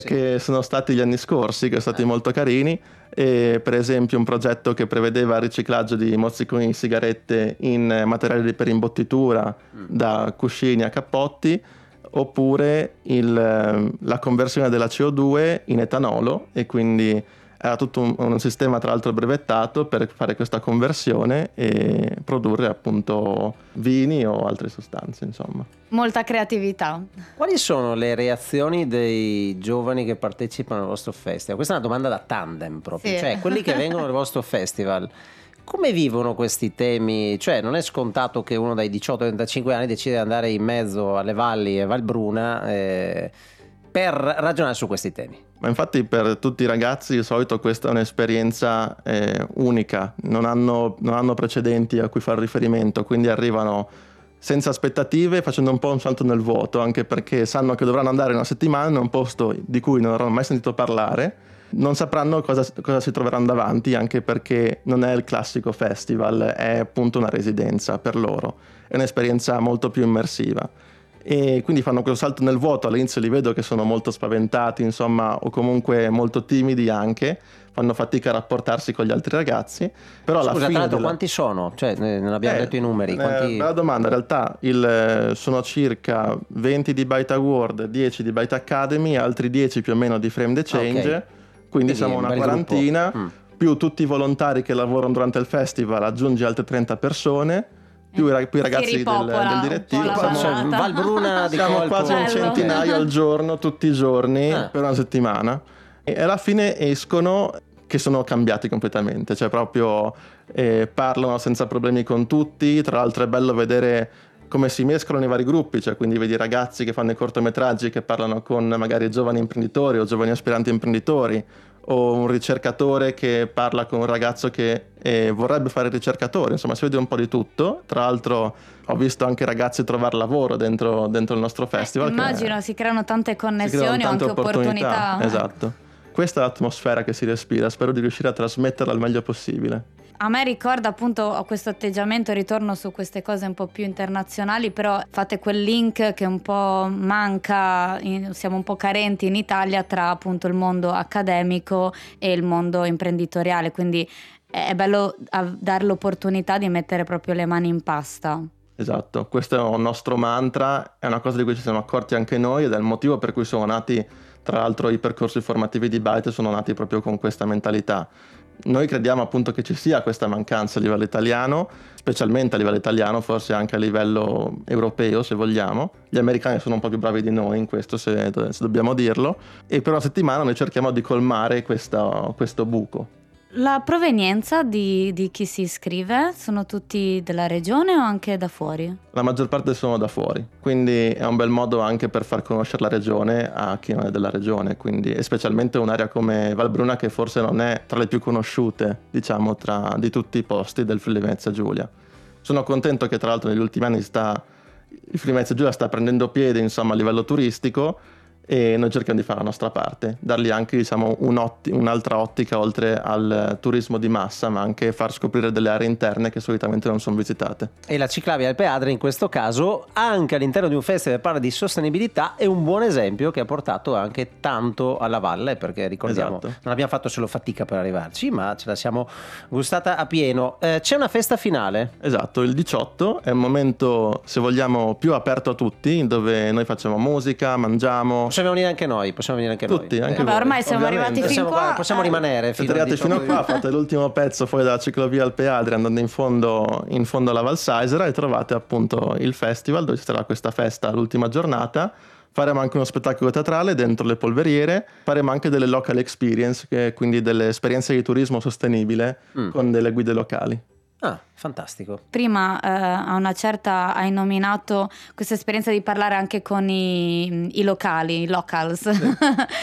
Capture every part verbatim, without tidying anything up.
che sono stati gli anni scorsi, che sono stati molto carini, e per esempio un progetto che prevedeva il riciclaggio di mozziconi di sigarette in materiali per imbottitura, mm. da cuscini a cappotti, oppure il, la conversione della C O due in etanolo, e quindi era tutto un, un sistema tra l'altro brevettato per fare questa conversione e produrre appunto vini o altre sostanze, insomma. Molta creatività. Quali sono le reazioni dei giovani che partecipano al vostro festival? Questa è una domanda da tandem proprio, sì. Cioè quelli che vengono al vostro festival, come vivono questi temi? Cioè non è scontato che uno dai diciotto ai trentacinque anni decide di andare in mezzo alle valli e Valbruna eh, per ragionare su questi temi. Ma infatti per tutti i ragazzi di solito questa è un'esperienza eh, unica, non hanno, non hanno precedenti a cui fare riferimento, quindi arrivano senza aspettative, facendo un po' un salto nel vuoto, anche perché sanno che dovranno andare una settimana in un posto di cui non avranno mai sentito parlare, non sapranno cosa, cosa si troveranno davanti, anche perché non è il classico festival, è appunto una residenza per loro, è un'esperienza molto più immersiva. E quindi fanno questo salto nel vuoto, all'inizio li vedo che sono molto spaventati, insomma, o comunque molto timidi anche, fanno fatica a rapportarsi con gli altri ragazzi, però alla Scusa, fine tra l'altro della... quanti sono? Cioè, non abbiamo eh, detto i numeri. Quanti... Eh, bella domanda, in realtà il, sono circa venti di Byte Award, dieci di Byte Academy, altri dieci più o meno di Frame the Change, okay. quindi, quindi siamo una quarantina, mm. più tutti i volontari che lavorano durante il festival, aggiungi altre trenta persone, più i, più i ragazzi del, del direttivo, siamo, Valbruna di siamo colpo. quasi un centinaio al giorno, tutti i giorni, ah. per una settimana, e alla fine escono che sono cambiati completamente, cioè proprio eh, parlano senza problemi con tutti. Tra l'altro è bello vedere come si mescolano i vari gruppi, cioè quindi vedi ragazzi che fanno i cortometraggi che parlano con magari giovani imprenditori o giovani aspiranti imprenditori, o un ricercatore che parla con un ragazzo che eh, vorrebbe fare il ricercatore, insomma si vede un po' di tutto. Tra l'altro ho visto anche ragazzi trovare lavoro dentro, dentro il nostro festival. Eh, immagino, che, si creano tante connessioni, creano tante anche opportunità. opportunità. Esatto. Questa è l'atmosfera che si respira, spero di riuscire a trasmetterla al meglio possibile. A me ricorda appunto questo atteggiamento, ritorno su queste cose un po' più internazionali, però fate quel link che un po' manca, in, siamo un po' carenti in Italia tra appunto il mondo accademico e il mondo imprenditoriale, quindi è bello dare l'opportunità di mettere proprio le mani in pasta. Esatto, questo è un nostro mantra, è una cosa di cui ci siamo accorti anche noi ed è il motivo per cui sono nati, tra l'altro i percorsi formativi di Byte sono nati proprio con questa mentalità. Noi crediamo appunto che ci sia questa mancanza a livello italiano, specialmente a livello italiano, forse anche a livello europeo se vogliamo. Gli americani sono un po' più bravi di noi in questo, se, se dobbiamo dirlo, e per una settimana noi cerchiamo di colmare questa, questo buco. La provenienza di, di chi si iscrive sono tutti della regione o anche da fuori? La maggior parte sono da fuori, quindi è un bel modo anche per far conoscere la regione a chi non è della regione, quindi, e specialmente un'area come Valbruna che forse non è tra le più conosciute, diciamo, tra di tutti i posti del Friuli Venezia Giulia. Sono contento che tra l'altro negli ultimi anni sta, il Friuli Venezia Giulia sta prendendo piede, insomma, a livello turistico, e noi cerchiamo di fare la nostra parte, dargli anche, diciamo, un'altra ottica oltre al turismo di massa, ma anche far scoprire delle aree interne che solitamente non sono visitate. E la Ciclabile Alpe Adria in questo caso, anche all'interno di un festival che parla di sostenibilità, è un buon esempio che ha portato anche tanto alla valle, perché ricordiamo, esatto. non abbiamo fatto solo fatica per arrivarci, ma ce la siamo gustata a pieno. Eh, c'è una festa finale? Esatto, il diciotto è un momento, se vogliamo, più aperto a tutti, dove noi facciamo musica, mangiamo. Possiamo venire anche noi, possiamo venire anche Tutti, noi. anche Vabbè, voi, ormai siamo ovviamente. arrivati fin possiamo, qua. Possiamo eh. rimanere fino Siete arrivati fino qua, fate l'ultimo pezzo fuori dalla ciclovia Alpe Adria, andando in fondo, in fondo alla Valsaisera, e trovate appunto il festival dove ci sarà questa festa l'ultima giornata. Faremo anche uno spettacolo teatrale dentro le polveriere, faremo anche delle local experience, che quindi delle esperienze di turismo sostenibile mm. con delle guide locali. Ah, fantastico. Prima eh, a una certa hai nominato questa esperienza di parlare anche con i, i locali, i locals. Sì.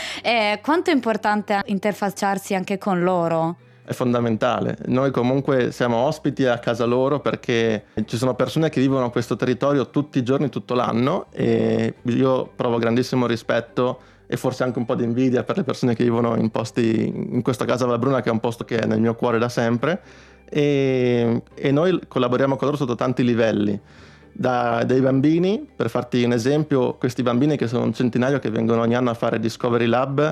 E quanto è importante interfacciarsi anche con loro? È fondamentale. Noi comunque siamo ospiti a casa loro perché ci sono persone che vivono questo territorio tutti i giorni, tutto l'anno, e io provo grandissimo rispetto e forse anche un po' di invidia per le persone che vivono in posti, in questo caso Valbruna, che è un posto che è nel mio cuore da sempre. E, e noi collaboriamo con loro sotto tanti livelli, da, dai bambini, per farti un esempio, questi bambini che sono un centinaio che vengono ogni anno a fare Discovery Lab